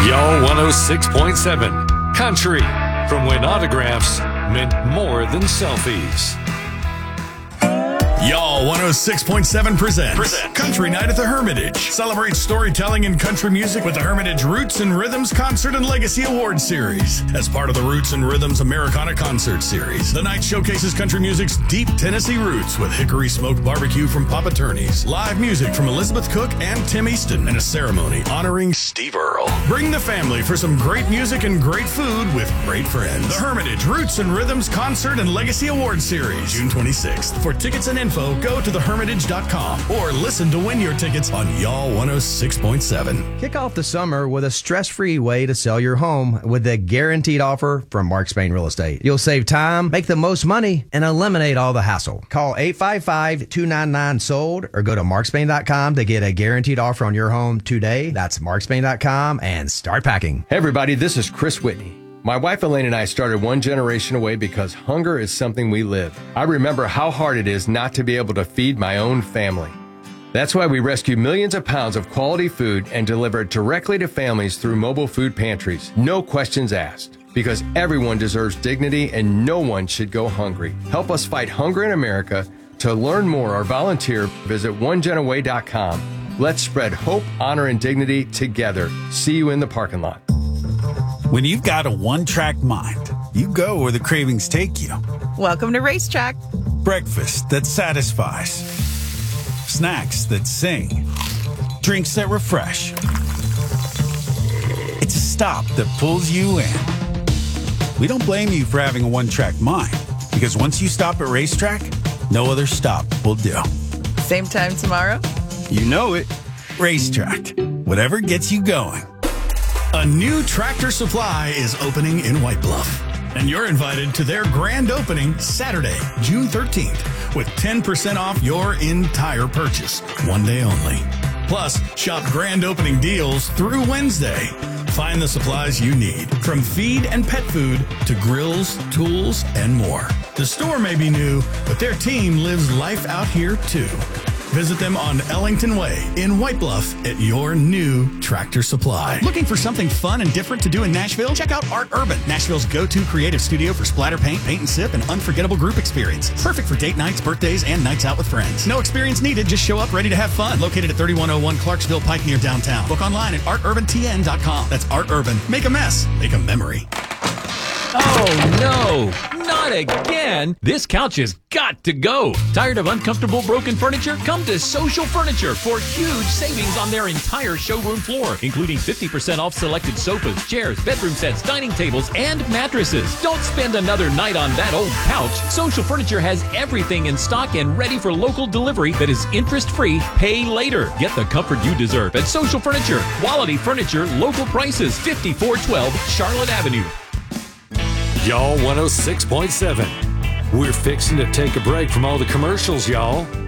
Y'all 106.7 Country, from when autographs meant more than selfies. Y'all 106.7 presents Country Night at the Hermitage. Celebrate storytelling and country music with the Hermitage Roots and Rhythms Concert and Legacy Award Series. As part of the Roots and Rhythms Americana Concert Series, the night showcases country music's deep Tennessee roots with hickory smoked barbecue from Papa Turney's, live music from Elizabeth Cook and Tim Easton, and a ceremony honoring Steve Earle. Bring the family for some great music and great food with great friends. The Hermitage Roots and Rhythms Concert and Legacy Award Series, June 26th. For tickets and info, go to thehermitage.com or listen to win your tickets on Y'all 106.7. Kick off the summer with a stress-free way to sell your home with the guaranteed offer from Mark Spain Real Estate. You'll save time, make the most money, and eliminate all the hassle. Call 855-299-SOLD or go to markspain.com to get a guaranteed offer on your home today. That's markspain.com and start packing. Hey everybody, this is Chris Whitney. My wife Elaine and I started One Generation Away because hunger is something we live. I remember how hard it is not to be able to feed my own family. That's why we rescue millions of pounds of quality food and deliver it directly to families through mobile food pantries. No questions asked. Because everyone deserves dignity and no one should go hungry. Help us fight hunger in America. To learn more or volunteer, visit onegenaway.com. Let's spread hope, honor, and dignity together. See you in the parking lot. When you've got a one-track mind, you go where the cravings take you. Welcome to Racetrack. Breakfast that satisfies. Snacks that sing. Drinks that refresh. It's a stop that pulls you in. We don't blame you for having a one-track mind, because once you stop at Racetrack, no other stop will do. Same time tomorrow? You know it. Racetrack. Whatever gets you going. A new Tractor Supply is opening in White Bluff, and you're invited to their grand opening Saturday, June 13th, with 10% off your entire purchase, one day only. Plus, shop grand opening deals through Wednesday. Find the supplies you need, from feed and pet food to grills, tools, and more. The store may be new, but their team lives life out here too. Visit them on Ellington Way in White Bluff at your new Tractor Supply. Looking for something fun and different to do in Nashville? Check out Art Urban, Nashville's go-to creative studio for splatter paint, paint and sip, and unforgettable group experiences. Perfect for date nights, birthdays, and nights out with friends. No experience needed, just show up ready to have fun. Located at 3101 Clarksville Pike near downtown. Book online at arturbantn.com. That's Art Urban. Make a mess, make a memory. Oh, no, not again. This couch has got to go. Tired of uncomfortable broken furniture? Come to Social Furniture for huge savings on their entire showroom floor, including 50% off selected sofas, chairs, bedroom sets, dining tables, and mattresses. Don't spend another night on that old couch. Social Furniture has everything in stock and ready for local delivery that is interest-free, pay later. Get the comfort you deserve at Social Furniture. Quality furniture, local prices, 5412 Charlotte Avenue. Y'all 106.7. We're fixing to take a break from all the commercials, y'all.